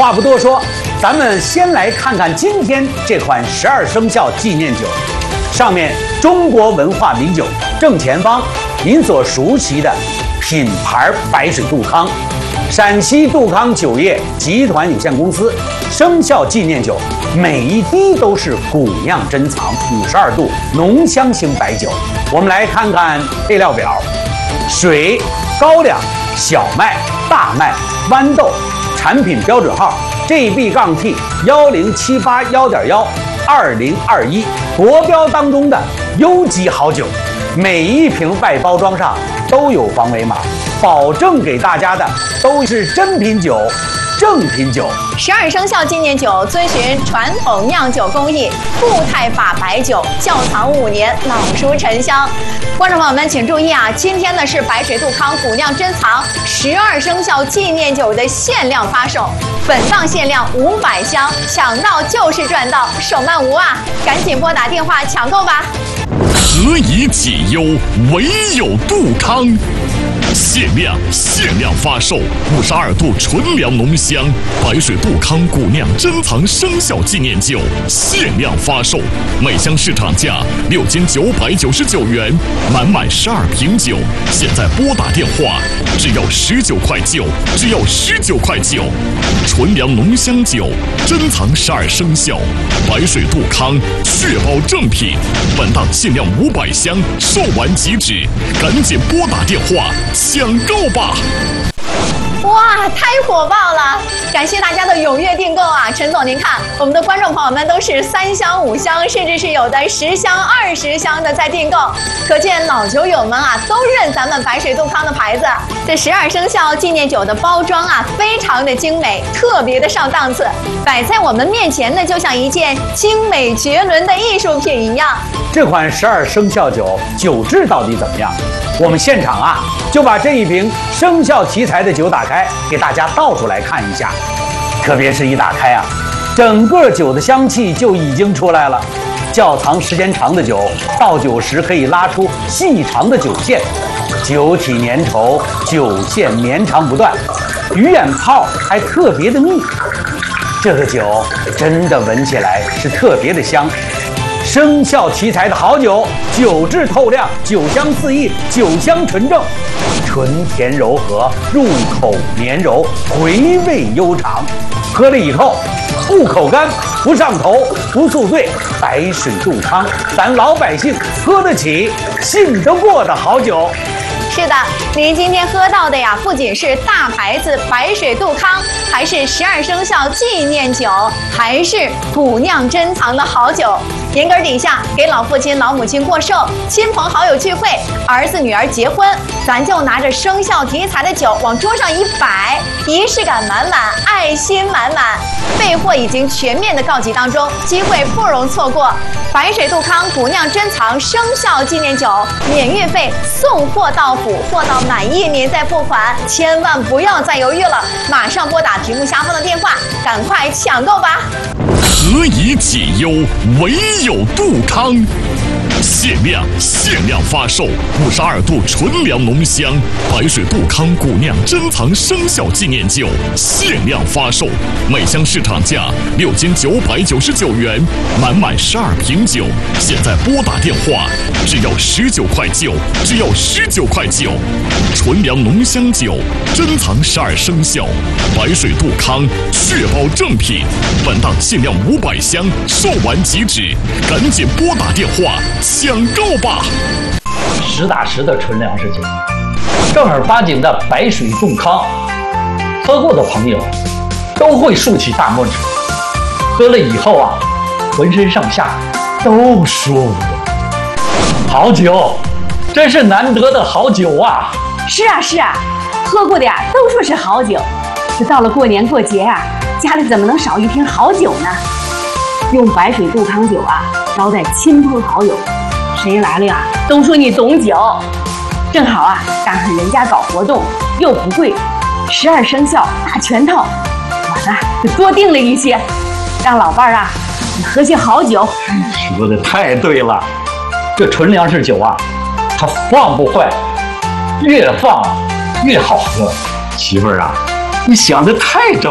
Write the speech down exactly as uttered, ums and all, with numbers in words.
话不多说，咱们先来看看今天这款十二生肖纪念酒。上面中国文化名酒正前方，您所熟悉的品牌白水杜康，陕西杜康酒业集团有限公司生肖纪念酒，每一滴都是古酿珍藏，五十二度浓香型白酒。我们来看看配料表：水、高粱、小麦、大麦、豌豆。产品标准号 G B T 幺零七八幺点幺二零二一，国标当中的优级好酒。每一瓶外包装上都有防伪码，保证给大家的都是真品酒、正品酒。 十二生肖纪念酒遵循传统酿酒工艺，固态法白酒窖藏五年，老熟陈香。观众朋友们请注意啊，今天呢是白水杜康古酿珍藏十二生肖纪念酒的限量发售，本档限量五百箱，抢到就是赚到，手慢无啊！赶紧拨打电话抢购吧。 何以解忧，唯有杜康。限量限量发售五十二度纯粮浓香白水杜康古酿珍藏生肖纪念酒，限量发售，每箱市场价六千九百九十九元，满满十二瓶酒，现在拨打电话，只要十九块九，只要十九块九。纯粮浓香酒，珍藏十二生肖，白水杜康，确保正品。本档限量五百箱，售完即止，赶紧拨打电话抢购吧！ 哇，太火爆了！感谢大家的踊跃订购啊！陈总，您看，我们的观众朋友们都是三箱、五箱，甚至是有的十箱、二十箱的在订购，可见老酒友们啊都认咱们白水杜康的牌子。这十二生肖纪念酒的包装啊，非常的精美，特别的上档次，摆在我们面前呢，就像一件精美绝伦的艺术品一样。 这款十二生肖酒酒质到底怎么样？我们现场啊就把这一瓶生肖题材的酒打开，给大家倒出来看一下。特别是一打开啊，整个酒的香气就已经出来了。窖藏时间长的酒，倒酒时可以拉出细长的酒线，酒体粘稠，酒线绵长不断，鱼眼泡还特别的密。这个酒真的闻起来是特别的香。生肖题材的好酒，酒质透亮，酒香四溢，酒香纯正，醇甜柔和，入口绵柔，回味悠长。喝了以后不口干，不上头，不宿醉。白水杜康，咱老百姓喝得起、信得过的好酒。 是的，您今天喝到的呀，不仅是大牌子白水杜康，还是十二生肖纪念酒，还是古酿珍藏的好酒。年根底下给老父亲、老母亲过寿，亲朋好友聚会，儿子女儿结婚，咱就拿着生肖题材的酒往桌上一摆，仪式感满满，爱心满满。备货已经全面的告急当中，机会不容错过。白水杜康古酿珍藏生肖纪念酒，免运费，送货到府，货到满意您再付款，千万不要再犹豫了，马上拨打屏幕下方的电话，赶快抢购吧！ 何以解忧，唯有杜康。限量限量发售五十二度纯粮浓香白水杜康古酿珍藏生肖纪念酒，限量发售，每箱市场价六千九百九十九元，满满十二瓶酒，现在拨打电话，只要十九块九，只要十九块九。纯粮浓香酒，珍藏十二生肖，白水杜康，确保正品。本档限量五百箱，售完即止，赶紧拨打电话抢购吧！ 实打实的纯粮食酒，正儿八经的白水杜康，喝过的朋友都会竖起大拇指。喝了以后啊，浑身上下都舒服。好酒，真是难得的好酒啊！ 是啊是啊，喝过的呀都说是好酒。这到了过年过节啊，家里怎么能少一瓶好酒呢？用白水杜康酒啊招待亲朋好友，谁来了呀都说你懂酒。正好啊赶上人家搞活动，又不贵，十二生肖大全套，我呢就多订了一些，让老伴儿啊你喝些好酒。 说的太对了，这纯粮食酒啊它放不坏，越放越好喝。媳妇儿啊，你想的太正。